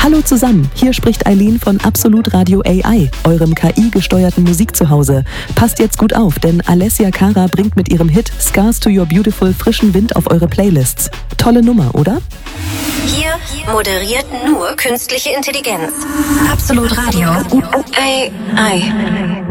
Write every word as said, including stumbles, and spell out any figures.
Hallo zusammen, hier spricht Eileen von Absolut Radio A I, eurem K I-gesteuerten Musikzuhause. Passt jetzt gut auf, denn Alessia Cara bringt mit ihrem Hit Scars to Your Beautiful frischen Wind auf eure Playlists. Tolle Nummer, oder? Hier moderiert nur künstliche Intelligenz. Absolut Radio A I.